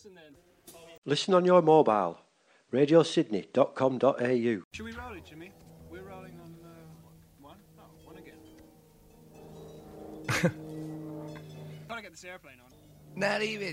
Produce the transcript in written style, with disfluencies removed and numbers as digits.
Listen on your mobile. radiosydney.com.au. Should we roll it, Jimmy? We're rolling on one? Oh, one again. Gotta get this airplane on. Not even.